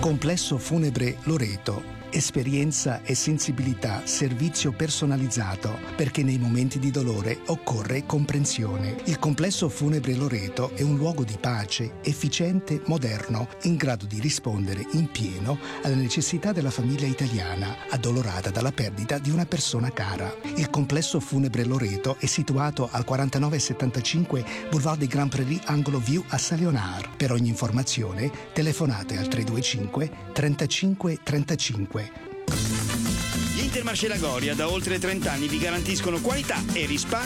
Complesso Funebre Loreto. Esperienza e sensibilità, servizio personalizzato, perché nei momenti di dolore occorre comprensione. Il Complesso Funebre Loreto è un luogo di pace, efficiente, moderno, in grado di rispondere in pieno alle necessità della famiglia italiana, addolorata dalla perdita di una persona cara. Il Complesso Funebre Loreto è situato al 4975 Boulevard des Grands Prairies, angolo View a Saint-Léonard. Per ogni informazione telefonate al 325 35 35. Gli Intermarché Lagoria da oltre 30 anni vi garantiscono qualità e risparmio